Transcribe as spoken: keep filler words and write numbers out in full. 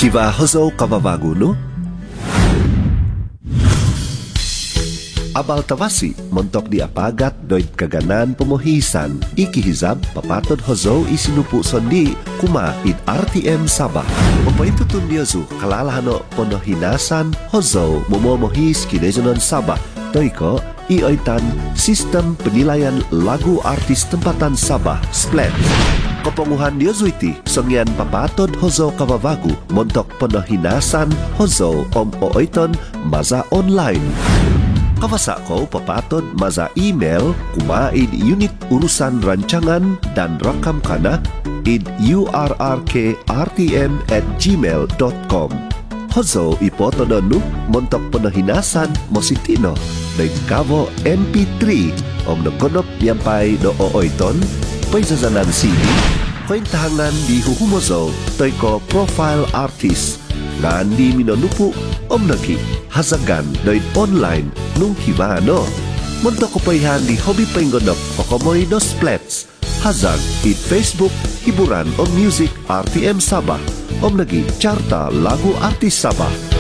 Kiva hozo kababago no? Abal tawasi, montok di apagat doit kaganan pemohisan, ikihizab papatod hozo isinupu sondi kuma id R T M Sabah. Papaitutun diyazu kalalahano ponohinasan hozo momomohis kinezonon Sabah. Toiko ioitan sistem penilaian lagu artis tempatan Sabah Splat. Kepenguhan diyazuiti songyan papatod hozo kababago montok ponohinasan hozo om ooiton maza online. Kawasa ko papatod maza email kuma id unit urusan rancangan dan rakam kana id urrkrtm at gmail dot com. Hozo ipoto nu montok penahinasan mositino ng kavo M P three om nagkonop yampay do ooiton paisazanan C D kwentahangan di huhumozo toy ko profile artist nga di minonupu om nagi hazagan doit online nung hibano. Monto ko payhan di hobby penggonok kokomoy no splats. Hazag it Facebook hiburan o music R T M Sabah. Om nagi charta lagu artis Sabah.